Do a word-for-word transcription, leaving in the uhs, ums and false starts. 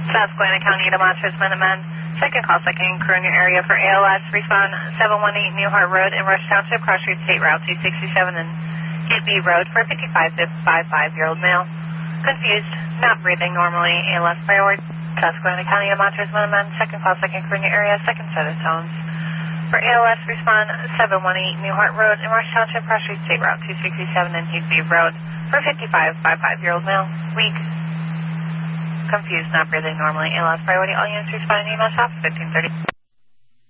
Susquehanna County, Demonstrators, Minutemen. Second call, second crew in your area for A L S. Respond seven one eight New Hart Road in Rush Township, Cross Street State Route two sixty-seven and Hugh B Road for fifty-five to fifty-five-year-old male. Confused, not breathing normally, A L S priority. Susquehanna County, Demonstrators, Minutemen. Second call, second crew in your area, second set of tones. For A L S, respond seven one eight New Hart Road in Rush Township, Cross Street State Route two sixty-seven and Hugh B Road for fifty-five to fifty-five-year-old male. Weak. Confused, not breathing normally. A L S priority, all units responding email shop fifteen thirty.